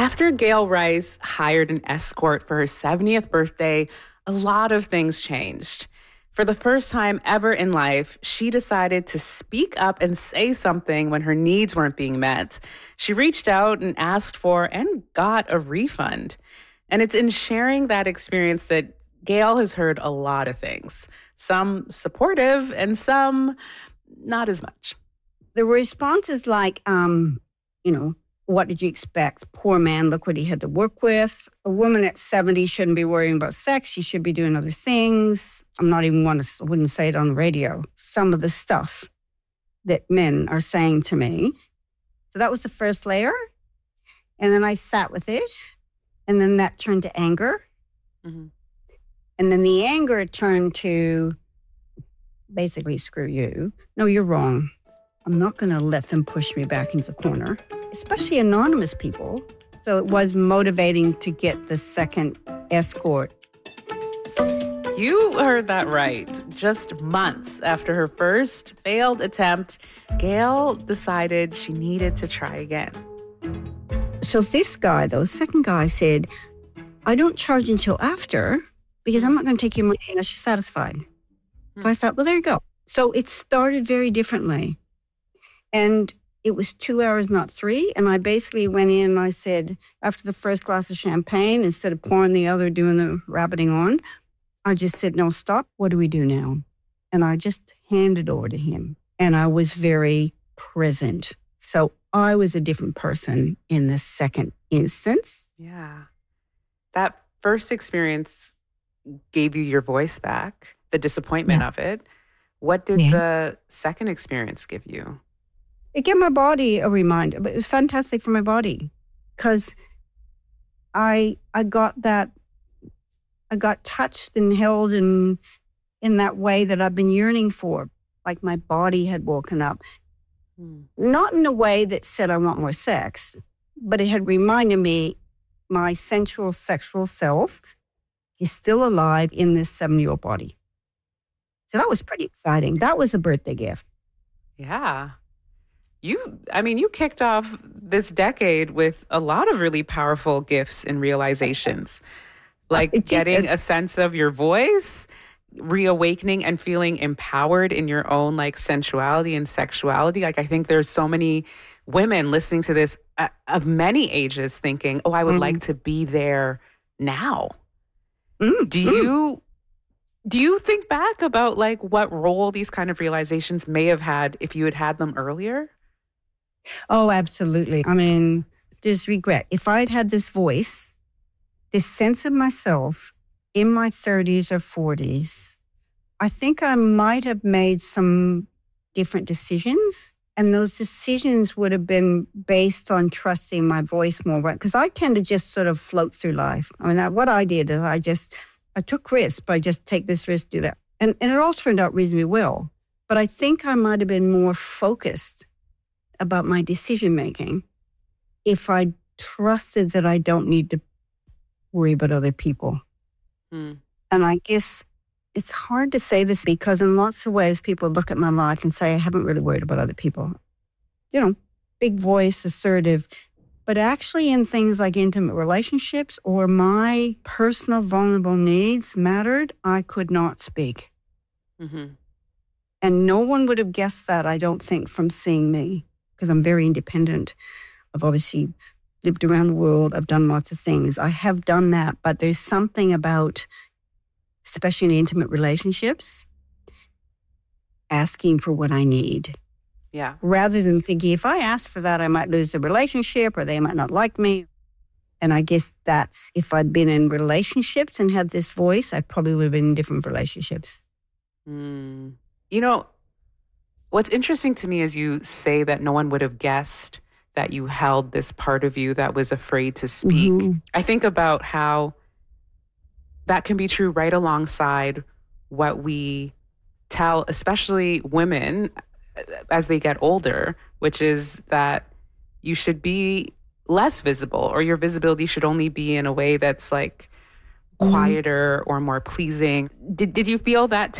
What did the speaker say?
After Gail Rice hired an escort for her 70th birthday, a lot of things changed. For the first time ever in life, she decided to speak up and say something when her needs weren't being met. She reached out and asked for and got a refund. And it's in sharing that experience that Gail has heard a lot of things, some supportive and some not as much. The response is like, what did you expect? Poor man, look what he had to work with. A woman at 70 shouldn't be worrying about sex. She should be doing other things. Wouldn't say it on the radio. Some of the stuff that men are saying to me. So that was the first layer. And then I sat with it. And then that turned to anger. Mm-hmm. And then the anger turned to basically, screw you. No, you're wrong. I'm not going to let them push me back into the corner, especially anonymous people. So it was motivating to get the second escort. You heard that right. Just months after her first failed attempt, Gail decided she needed to try again. So this guy, though, second guy said, I don't charge until after because I'm not going to take your money unless you're satisfied. So I thought, well, there you go. So it started very differently. And it was 2 hours, not 3. And I basically went in and I said, after the first glass of champagne, instead of pouring the other, doing the rabbiting on, I just said, no, stop. What do we do now? And I just handed over to him. And I was very present. So I was a different person in the second instance. Yeah. That first experience gave you your voice back, the disappointment of it. What did the second experience give you? It gave my body a reminder, but it was fantastic for my body because I got touched and held in that way that I've been yearning for, like my body had woken up. Not in a way that said I want more sex, but it had reminded me my sensual sexual self is still alive in this 7-year-old body. So that was pretty exciting. That was a birthday gift. Yeah. You kicked off this decade with a lot of really powerful gifts and realizations, like getting a sense of your voice, reawakening and feeling empowered in your own like sensuality and sexuality. Like I think there's so many women listening to this of many ages thinking, oh, I would like to be there now. Do you think back about like what role these kind of realizations may have had if you had had them earlier? Oh, absolutely. I mean, there's regret. If I'd had this voice, this sense of myself in my 30s or 40s, I think I might have made some different decisions. And those decisions would have been based on trusting my voice more. Because I tend to just sort of float through life. I mean, what I did is I took risks, but I just take this risk, do that. And it all turned out reasonably well. But I think I might have been more focused about my decision-making if I trusted that I don't need to worry about other people. And I guess it's hard to say this because in lots of ways people look at my life and say, I haven't really worried about other people. Big voice, assertive. But actually in things like intimate relationships or my personal vulnerable needs mattered, I could not speak. And no one would have guessed that, I don't think, from seeing me. Because I'm very independent. I've obviously lived around the world. I've done lots of things. I have done that, but there's something about, especially in intimate relationships, asking for what I need. Yeah. Rather than thinking, if I ask for that, I might lose the relationship or they might not like me. And I guess that's, if I'd been in relationships and had this voice, I probably would have been in different relationships. What's interesting to me is you say that no one would have guessed that you held this part of you that was afraid to speak. I think about how that can be true right alongside what we tell, especially women as they get older, which is that you should be less visible or your visibility should only be in a way that's like quieter or more pleasing. Did you feel that